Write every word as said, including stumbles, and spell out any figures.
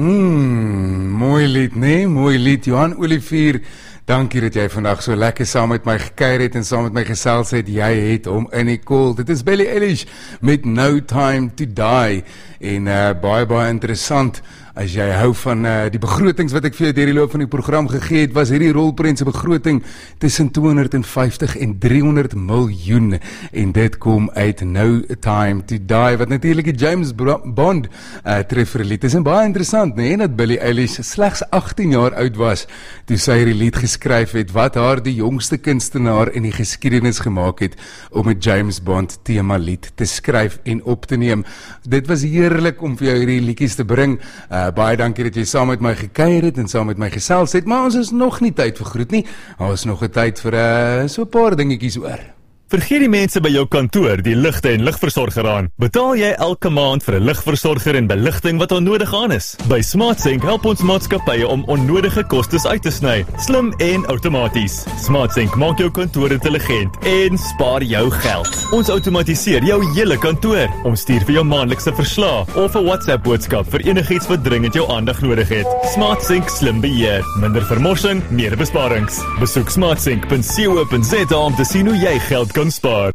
Mm, mooi lied, nee, mooi lied. Johan Olivier, dankie dat jy vandag so lekker saam met my gekuier het en saam met my gesels het. Jy het hom in die koel. Dit is Billie Eilish met No Time to Die. En uh, baie, baie interessant. As jy hou van uh, die begrotings wat ek vir jou deur die loop van die program gegee het, was hierdie rolprent se begroting tussen tweehonderd vyftig en driehonderd miljoen. En dit kom uit No Time to Die, wat natuurlik die James Bond uh, trefferlied is. En baie interessant, nee, dat Billie Eilish slegs agttien jaar oud was toe sy hierdie lied geskryf het, wat haar die jongste kunstenaar in die geskiedenis gemaak het om 'n James Bond thema lied te skryf en op te neem. Dit was heerlik om vir jou hierdie liedjies te bring. Uh, baie dankie dat jy saam met my gekuier het en saam met my gesels het, maar ons is nog nie tyd vir groet nie. Ons is nog 'n tyd vir uh, so 'n paar dingetjies oor. Vergeet die mense by jou kantoor die ligte en ligversorger aan. Betaal jy elke maand vir 'n ligversorger en beligting wat onnodig aan is? By SmartSync help ons maatskappye om onnodige kostes uit te sny, slim en outomaties. SmartSync maak jou kantoor intelligent en spaar jou geld. Ons outomatiseer jou hele kantoor. Ons stuur vir jou maandelikse verslae of 'n WhatsApp boodskap vir enigiets wat dringend jou aandag nodig het. SmartSync slim beheer, minder vermorsing, meer besparings. Besoek smartsync punt co punt za om te sien hoe jy geld kan spaar.